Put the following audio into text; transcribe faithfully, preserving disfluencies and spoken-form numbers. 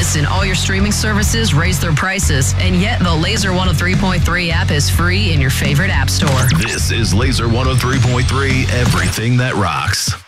Listen, all your streaming services raise their prices, and yet the Laser one oh three point three app is free in your favorite app store. This is Laser one oh three point three, everything that rocks.